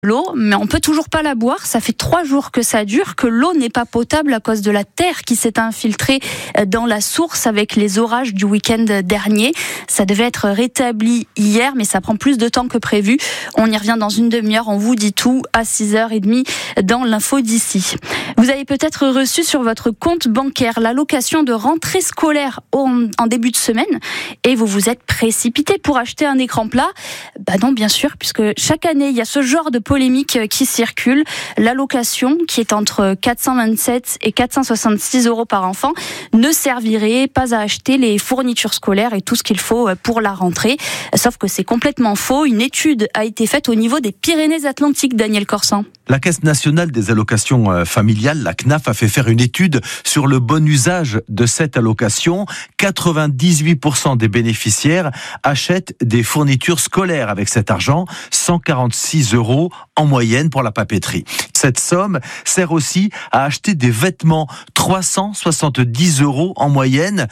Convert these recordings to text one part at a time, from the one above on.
l'eau, mais on peut toujours pas la boire. Ça fait 3 jours que ça dure, que l'eau n'est pas potable à cause de la terre qui s'est infiltrée dans la source avec les orages du week-end dernier. Ça devait être rétabli hier, mais ça prend plus de temps que prévu. On y revient dans une demi-heure. On vous dit tout à 6h30 dans l'info d'ici. Vous avez peut-être reçu sur votre compte bancaire l'allocation de rentrée scolaire en début de semaine et vous vous êtes précipité pour acheter un écran plat. Non, bien sûr, puisque chaque année, il y a ce genre de polémique qui circule. L'allocation, qui est entre 427 et 466 € par enfant, ne servirait pas à acheter les fournitures scolaires et tout ce qu'il faut pour la rentrée. Sauf que c'est complètement faux. Une étude a été faite au niveau des Pyrénées-Atlantiques, Daniel Corsan. La Caisse nationale des allocations familiales, la CNAF, a fait faire une étude sur le bon usage de cette allocation. 98% des bénéficiaires achètent des fournitures scolaires avec cet argent, 146 € en moyenne pour la papeterie. Cette somme sert aussi à acheter des vêtements, 370 € en moyenne.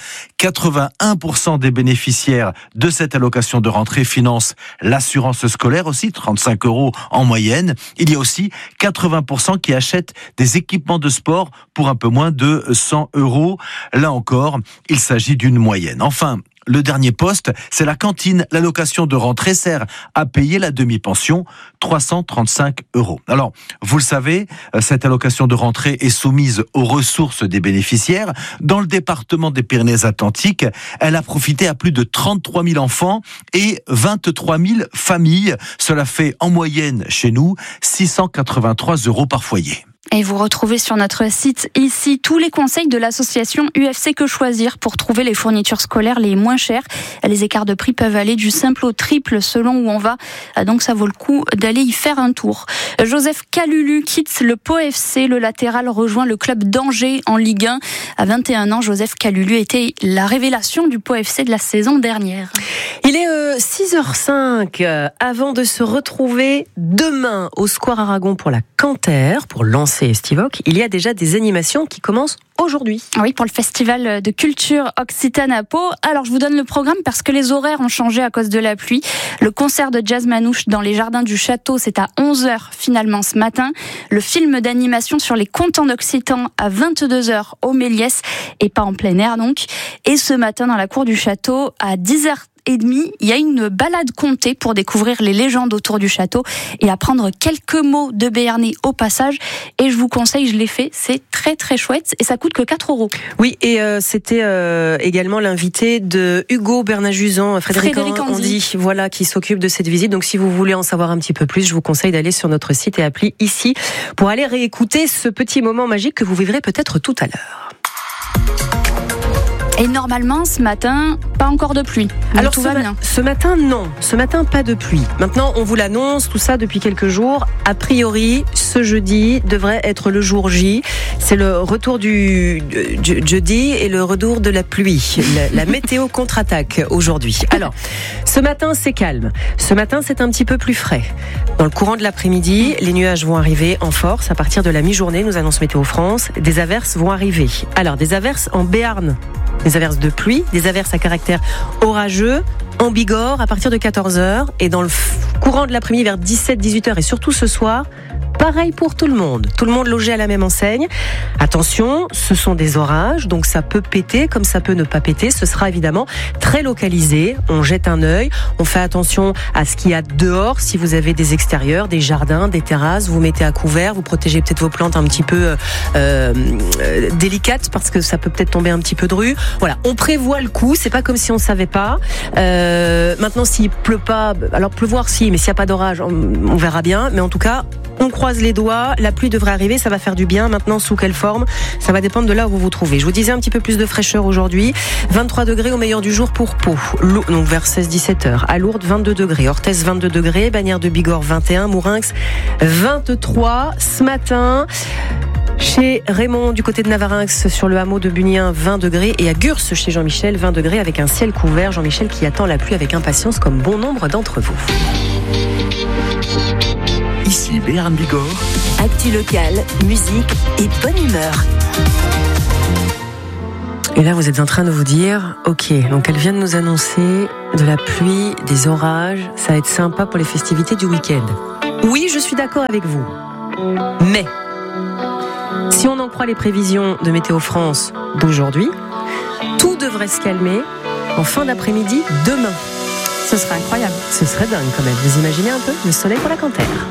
81% des bénéficiaires de cette allocation de rentrée financent l'assurance scolaire aussi, 35 € en moyenne. Il y a aussi 80% qui achètent des équipements de sport pour un peu moins de 100 €. Là encore, il s'agit d'une moyenne. Enfin, le dernier poste, c'est la cantine. L'allocation de rentrée sert à payer la demi-pension, 335 €. Alors, vous le savez, cette allocation de rentrée est soumise aux ressources des bénéficiaires. Dans le département des Pyrénées-Atlantiques, elle a profité à plus de 33 000 enfants et 23 000 familles. Cela fait en moyenne chez nous 683 € par foyer. Et vous retrouvez sur notre site ici tous les conseils de l'association UFC Que Choisir pour trouver les fournitures scolaires les moins chères. Les écarts de prix peuvent aller du simple au triple selon où on va. Donc ça vaut le coup d'aller y faire un tour. Joseph Kalulu quitte le Pau FC. Le latéral rejoint le club d'Angers en Ligue 1. À 21 ans, Joseph Kalulu était la révélation du Pau FC de la saison dernière. Il est 6h05 avant de se retrouver demain au Square Aragon pour la Canter, pour lancer Estivoque. Il y a déjà des animations qui commencent aujourd'hui. Oui, pour le festival de culture Occitane à Pau. Alors, je vous donne le programme parce que les horaires ont changé à cause de la pluie. Le concert de jazz manouche dans les jardins du château, c'est à 11h finalement ce matin. Le film d'animation sur les contes en occitan à 22h au Méliès et pas en plein air donc. Et ce matin dans la cour du château à 10h30, il y a une balade contée pour découvrir les légendes autour du château et apprendre quelques mots de béarnais au passage. Et je vous conseille, je l'ai fait, c'est très très chouette et ça coûte que 4 €. Oui, et c'était également l'invité de Hugo Bernajuzan, Frédéric Andy, voilà, qui s'occupe de cette visite. Donc si vous voulez en savoir un petit peu plus, je vous conseille d'aller sur notre site et appli ici pour aller réécouter ce petit moment magique que vous vivrez peut-être tout à l'heure. Et normalement, ce matin, pas encore de pluie. Alors tout va bien. Ce matin, non. Ce matin, pas de pluie. Maintenant, on vous l'annonce, tout ça depuis quelques jours. A priori, ce jeudi devrait être le jour J. C'est le retour du jeudi et le retour de la pluie. La météo contre-attaque aujourd'hui. Alors, ce matin, c'est calme. Ce matin, c'est un petit peu plus frais. Dans le courant de l'après-midi, les nuages vont arriver en force. À partir de la mi-journée, nous annonce Météo France, des averses vont arriver. Alors, des averses en Béarn. Des averses de pluie, des averses à caractère orageux, en Bigorre à partir de 14h et dans le courant de l'après-midi vers 17-18h et surtout ce soir, pareil pour tout le monde logé à la même enseigne. Attention, ce sont des orages, donc ça peut péter comme ça peut ne pas péter. Ce sera évidemment très localisé. On jette un œil, on fait attention à ce qu'il y a dehors. Si vous avez des extérieurs, des jardins, des terrasses, vous mettez à couvert, vous protégez peut-être vos plantes un petit peu délicates parce que ça peut peut-être tomber un petit peu de rue. Voilà, on prévoit le coup. C'est pas comme si on savait pas. Maintenant, s'il pleut pas, alors pleuvoir si, mais s'il y a pas d'orage, on verra bien. Mais en tout cas, on croise les doigts, la pluie devrait arriver, ça va faire du bien. Maintenant, sous quelle forme, ça va dépendre de là où vous vous trouvez. Je vous disais un petit peu plus de fraîcheur aujourd'hui. 23 degrés au meilleur du jour pour Pau, donc vers 16-17h. À Lourdes, 22 degrés. Orthez, 22 degrés. Bagnères de Bigorre, 21. Mourinx, 23. Ce matin, chez Raymond, du côté de Navarinx, sur le hameau de Bunien, 20 degrés. Et à Gurs, chez Jean-Michel, 20 degrés avec un ciel couvert. Jean-Michel qui attend la pluie avec impatience, comme bon nombre d'entre vous. Ici Béarn Bigorre. Actu locale, musique et bonne humeur. Et là, vous êtes en train de vous dire, ok, donc elle vient de nous annoncer de la pluie, des orages, ça va être sympa pour les festivités du week-end. Oui, je suis d'accord avec vous. Mais, si on en croit les prévisions de Météo France d'aujourd'hui, tout devrait se calmer en fin d'après-midi demain. Ce serait incroyable. Ce serait dingue quand même. Vous imaginez un peu le soleil pour la Cantaire.